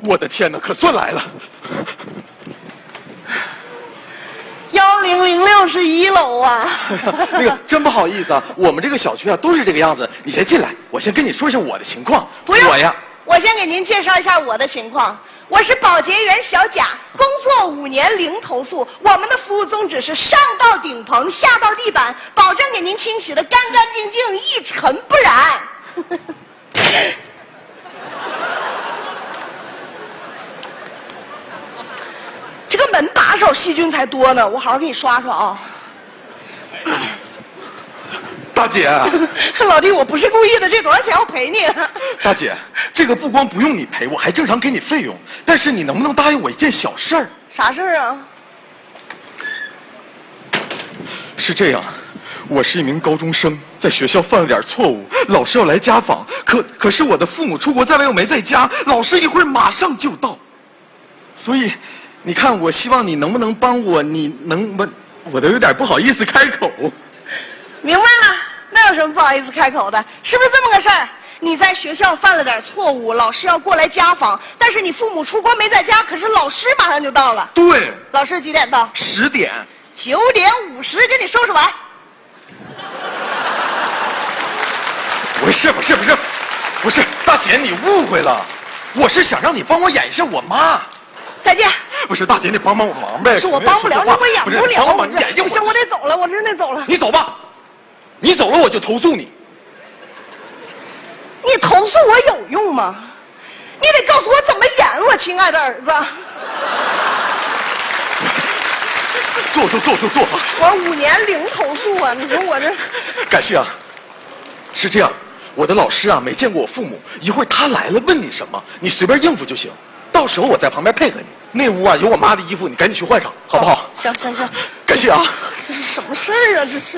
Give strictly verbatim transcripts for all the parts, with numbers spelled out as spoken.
我的天哪，可算来了！ 幺零零六是一楼啊。 那个真不好意思啊，我们这个小区啊都是这个样子。你先进来，我先跟你说一下我的情况。 不用， 我呀， 我先给您介绍一下我的情况。我是保洁员小贾，工作五年零投诉。我们的服务宗旨是上到顶棚，下到地板，保证给您清洗的干干净净，一尘不染。这个门把手细菌才多呢，我好好给你刷刷啊。 大姐， 老弟，我不是故意的，这多少钱我赔你。 大姐，这个不光不用你赔，我还正常给你费用。但是你能不能答应我一件小事儿？ 啥事儿啊？ 是这样，我是一名高中生，在学校犯了点错误，老师要来家访，可可是我的父母出国在外又没在家，老师一会儿马上就到，所以。你看，我希望你能不能帮我？你能不？我都有点不好意思开口。 明白了，那有什么不好意思开口的？是不是这么个事儿？你在学校犯了点错误，老师要过来家访，但是你父母出国没在家，可是老师马上就到了。 对， 老师几点到？ 十点。 九点五十给你收拾完。 不是不是不是，不是大姐，你误会了，我是想让你帮我演一下我妈。 再见。 不是大姐，你帮帮我忙呗。 是我帮不了，是我演不了。 帮帮你演一会儿。 不行，我得走了，我真得走了。 你走吧，你走了我就投诉你。 你投诉我有用吗？你得告诉我怎么演，我亲爱的儿子。 坐坐坐坐坐。 我五年零投诉啊，你说我这。 感谢啊。是这样，我的老师啊没见过我父母，一会儿他来了问你什么，你随便应付就行。到时候我在旁边配合你。那屋啊有我妈的衣服，你赶紧去换上，好不好？ 哦、行行行， 感谢啊。 这是什么事儿啊？这是。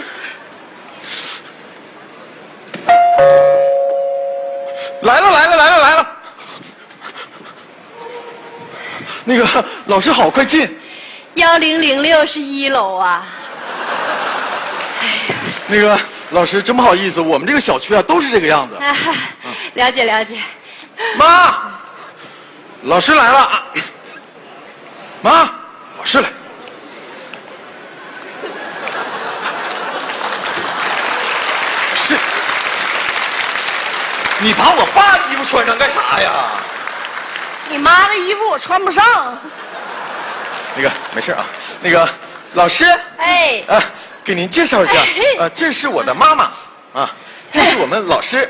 来了来了来了来了。那个老师好，快进。 幺零零六是一楼啊。 那个老师真不好意思，我们这个小区啊都是这个样子。 啊、了解了解。 妈，老师来了啊。妈，老师来。是，你把我爸的衣服穿上干啥呀？ 你妈的衣服我穿不上。 那个没事啊，那个老师， 哎， 啊，给您介绍一下，呃，这是我的妈妈，啊，这是我们老师。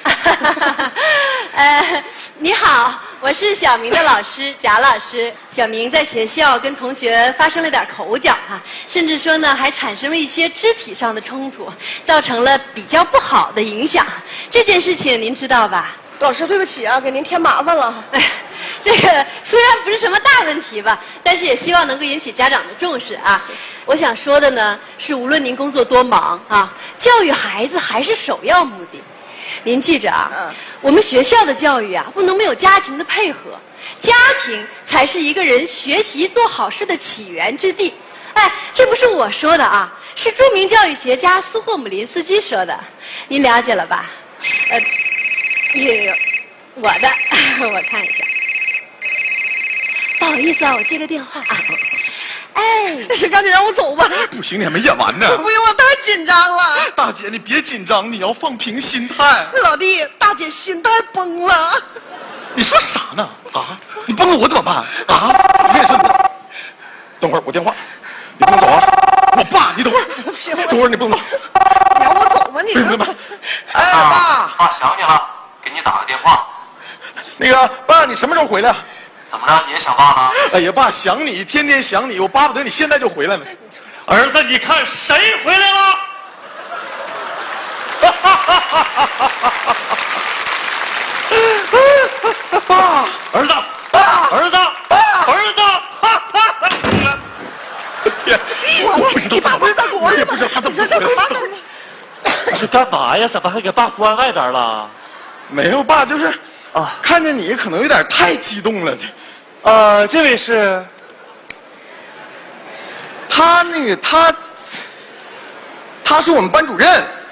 呃，你好，我是小明的老师贾老师。小明在学校跟同学发生了点口角哈、啊，甚至说呢还产生了一些肢体上的冲突，造成了比较不好的影响。这件事情您知道吧？ 老师，对不起啊，给您添麻烦了。 这个虽然不是什么大问题吧，但是也希望能够引起家长的重视啊。我想说的呢是，无论您工作多忙啊，教育孩子还是首要目的。您记着啊，嗯、我们学校的教育啊，不能没有家庭的配合，家庭才是一个人学习做好事的起源之地。哎，这不是我说的啊，是著名教育学家斯霍姆林斯基说的，您了解了吧？呃，有有，我的，我看一下。不好意思啊，我接个电话啊。哎， 是赶紧让我走吧。 不行，你还没演完呢。 不用，我太紧张了。 大姐，你别紧张，你要放平心态。 老弟，大姐心态崩了。 你说啥呢？啊，你崩了我怎么办？啊，我跟你说，等会儿我电话，你不能走啊。我爸，你等会儿。 行， 等会儿你不能走。 你让我走吧，你。 明白。 哎，爸，爸想你了，给你打个电话。 那个爸，你什么时候回来？ 怎么着，你也想爸呢？ 哎呀，爸想你，天天想你，我巴不得你现在就回来呢。 儿子，你看谁回来了？ 爸， 儿子， 爸， 儿子， 爸， 儿子！ 天，我不知道， 你爸不是在国外吗？ 我也不知道他怎么回来的。 你是干嘛呀？怎么还给爸关外边了？ 没有，爸，就是啊， 看见你可能有点太激动了。这， 呃，这位是， 他那个他，他是我们班主任。